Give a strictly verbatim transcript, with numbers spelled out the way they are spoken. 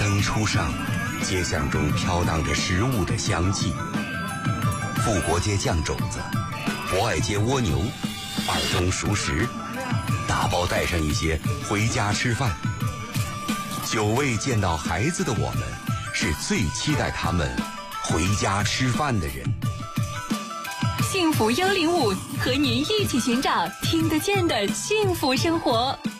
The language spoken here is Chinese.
灯初上，街巷中飘荡着食物的香气。富国街酱肘子，博爱街蜗牛，二中熟食，打包带上一些回家吃饭。久未见到孩子的我们，是最期待他们回家吃饭的人。 幸福幺零五和您一起寻找听得见的幸福生活。